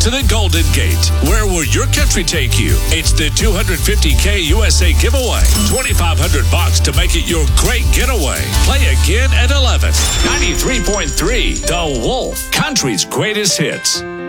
to the Golden Gate. Where will your country take you? It's the 250K USA giveaway. $2,500 to make it your great getaway. Play again at 11. 93.3 The Wolf, country's greatest hits.